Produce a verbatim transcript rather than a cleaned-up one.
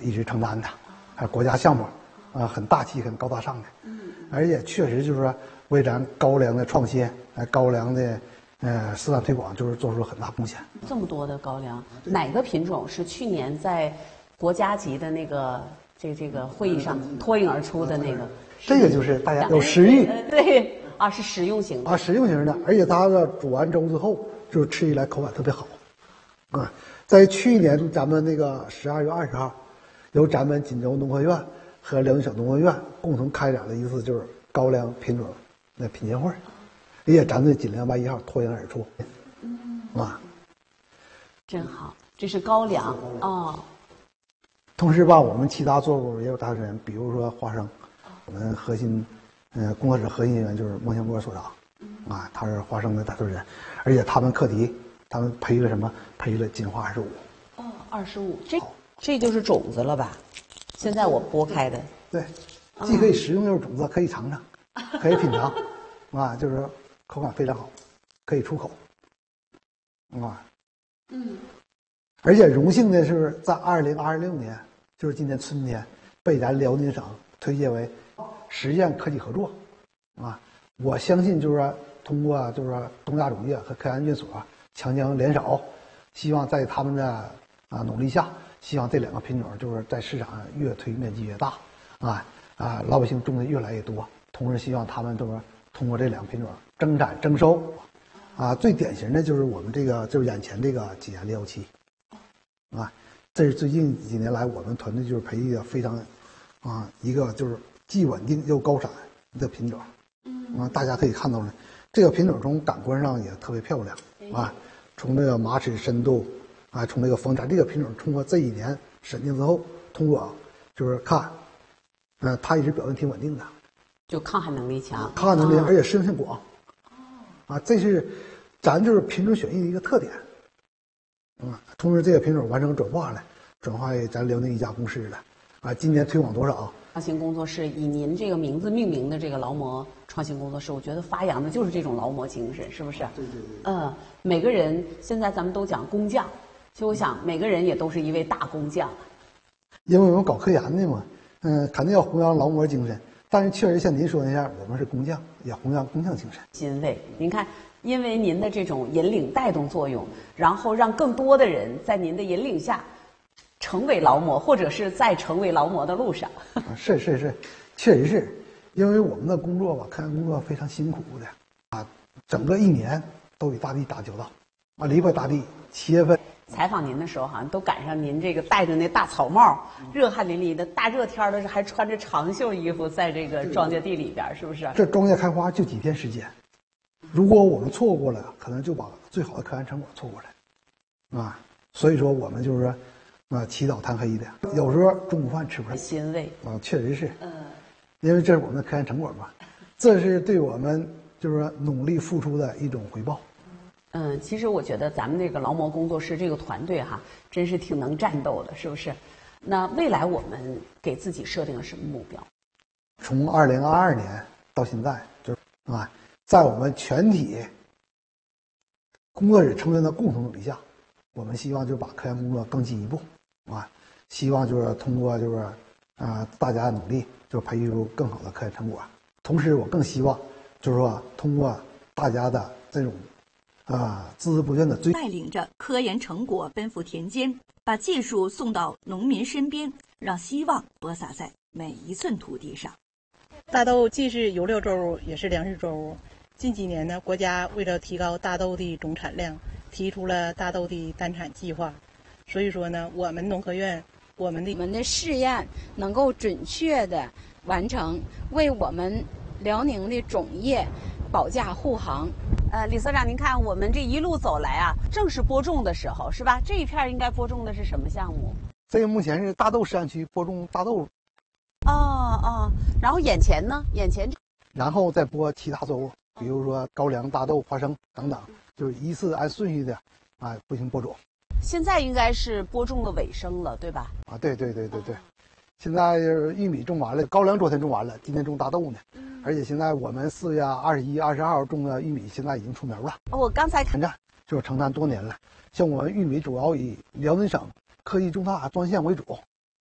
一直承担的，还国家项目，啊，很大气、很高大上的。嗯，而且确实就是说为咱高粱的创新，呃，高粱的呃示范推广，就是做出很大贡献。 这么多的高粱，哪个品种是去年在国家级的那个这这个会议上脱颖而出的那个？ 这个就是大家有食欲， 呃对啊，是食用型的啊，食用型的，而且它的煮完粥之后，就是吃起来口感特别好。啊，在去年咱们那个十二月二十号，由咱们锦州农科院和辽宁省农科院共同开展了一次就是高粱品种的品鉴会，而且咱这锦粮八一号脱颖而出，啊， 真好，这是高粱哦。 同时吧，我们其他作物也有大学员，比如说花生，我们核心，呃，工作室核心人员就是孟祥波所长，啊，他是花生的带头人，而且他们课题，他们培育了什么？培育了金花二十五。 哦，二十五，这这就是种子了吧？现在我剥开的。 对，既可以食用，又是种子，可以尝尝，可以品尝，啊，就是口感非常好，可以出口，啊，嗯，而且荣幸的是，在二零二六年，就是今年春天，被咱辽宁省推荐为实验科技合作，啊，我相信就是说，通过就是说东亚种业和科研院所强强联手，希望在他们的啊努力下，希望这两个品种就是在市场上越推面积越大，啊啊，老百姓种的越来越多，同时希望他们就是通过这两个品种增产增收，啊，最典型的就是我们这个就是眼前这个济南六幺七，啊，这是最近几年来我们团队就是培育的非常，啊，一个就是既稳定又高产的品种，啊，大家可以看到呢，这个品种从感官上也特别漂亮，啊，从这个马齿深度，啊，从这个风，咱这个品种通过这一年审定之后，通过就是看，呃，它一直表现挺稳定的， 就抗寒能力强， 抗寒能力强，而且适应性广，啊，这是咱就是品种选育的一个特点，啊，同时这个品种完成转化了，转化为咱辽宁一家公司了，啊，今年推广多少？ 创新工作室以您这个名字命名的这个劳模创新工作室，我觉得发扬的就是这种劳模精神，是不是？ 对对对。 嗯，每个人现在咱们都讲工匠，其实我想每个人也都是一位大工匠。 因为我们搞科研的嘛，嗯，肯定要弘扬劳模精神，但是确实像您说那样，我们是工匠，也弘扬工匠精神。 欣慰，您看，因为您的这种引领带动作用，然后让更多的人在您的引领下成为劳模，或者是在成为劳模的路上。 是是是，确实是，因为我们的工作吧，科研工作非常辛苦的啊，整个一年都与大地打交道，啊，离开大地七月份。 采访您的时候，好像都赶上您这个戴着那大草帽，热汗淋漓的，大热天的是还穿着长袖衣服，在这个庄稼地里边，是不是？ 这庄稼开花就几天时间，如果我们错过了，可能就把最好的科研成果错过了，啊，所以说我们就是说。啊，起早贪黑的，有时候中午饭吃不上， 欣慰啊，确实是， 嗯， 因为这是我们的科研成果嘛，这是对我们就是说努力付出的一种回报。 嗯，其实我觉得咱们这个劳模工作室这个团队哈，真是挺能战斗的，是不是？那未来我们给自己设定了什么目标？ 从二零二二年到现在，就是啊，在我们全体工作室成员的共同努力下，我们希望就把科研工作更进一步。啊，希望就是通过就是啊、呃、大家的努力，就培育出更好的科研成果。同时，我更希望就是说通过大家的这种啊孜孜不倦的追， 带领着科研成果奔赴田间，把技术送到农民身边，让希望播撒在每一寸土地上。 大豆既是油料作物，也是粮食作物。近几年呢，国家为了提高大豆的总产量，提出了大豆的单产计划。所以说呢，我们农科院，我们的我们的试验能够准确的完成，为我们辽宁的种业保驾护航。 呃，李所长，您看我们这一路走来啊，正是播种的时候，是吧？这一片应该播种的是什么项目？ 这个目前是大豆实验区播种大豆。 哦哦，然后眼前呢？眼前， 然后再播其他作物，比如说高粱、大豆、花生等等，就是依次按顺序的啊进行播种。 现在应该是播种的尾声了，对吧？ 啊，对对对对对，现在玉米种完了，高粱昨天种完了，今天种大豆呢。嗯、而且现在我们四月二十一、二十号种的玉米，现在已经出苗了。 哦，我刚才看着就是承担多年了。像我们玉米主要以辽宁省科技重大专项为主，